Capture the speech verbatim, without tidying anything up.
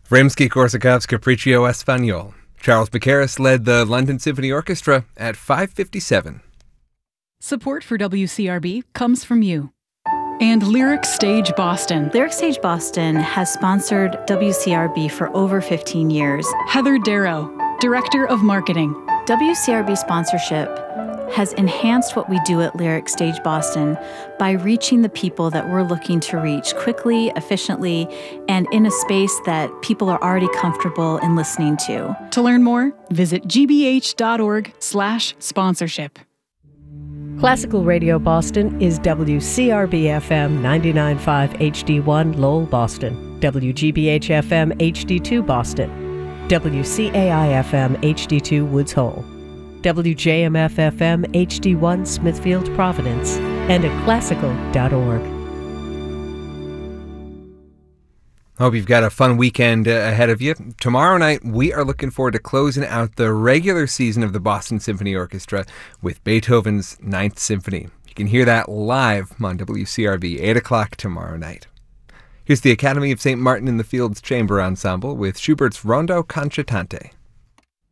Rimsky-Korsakov's Capriccio Espagnol. Charles Baccaris led the London Symphony Orchestra at five fifty-seven. Support for W C R B comes from you. And Lyric Stage Boston. Lyric Stage Boston has sponsored W C R B for over fifteen years. Heather Darrow, Director of Marketing. W C R B sponsorship has enhanced what we do at Lyric Stage Boston by reaching the people that we're looking to reach quickly, efficiently, and in a space that people are already comfortable in listening to. To learn more, visit gbh.org slash sponsorship. Classical Radio Boston is W C R B F M ninety-nine point five H D one Lowell, Boston, W G B H F M H D two Boston, W C A I F M H D two Woods Hole, W J M F F M H D one Smithfield, Providence, and at classical dot org. Hope you've got a fun weekend uh, ahead of you. Tomorrow night, we are looking forward to closing out the regular season of the Boston Symphony Orchestra with Beethoven's Ninth Symphony. You can hear that live on W C R B, eight o'clock tomorrow night. Here's the Academy of Saint Martin in the Fields Chamber Ensemble with Schubert's Rondo Concertante.